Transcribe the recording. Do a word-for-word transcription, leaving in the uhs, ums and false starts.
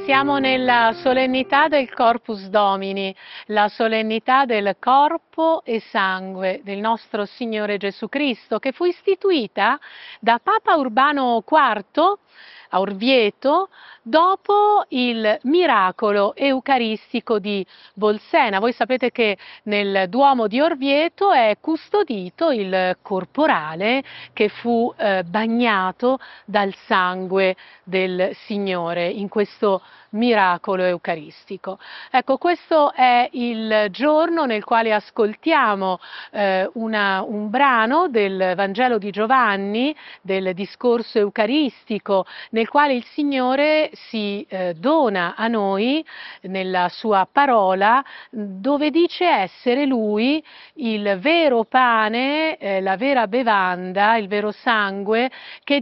Siamo nella solennità del Corpus Domini, la solennità del corpo e sangue del nostro Signore Gesù Cristo, che fu istituita da Papa Urbano quarto a Orvieto dopo il miracolo eucaristico di Bolsena. Voi sapete che nel Duomo di Orvieto è custodito il corporale che fu eh, bagnato dal sangue del Signore in questo miracolo eucaristico. Ecco, questo è il giorno nel quale ascoltiamo eh, una, un brano del Vangelo di Giovanni, del discorso eucaristico, nel quale il Signore si eh, dona a noi nella sua parola, dove dice essere Lui il vero pane, eh, la vera bevanda, il vero sangue che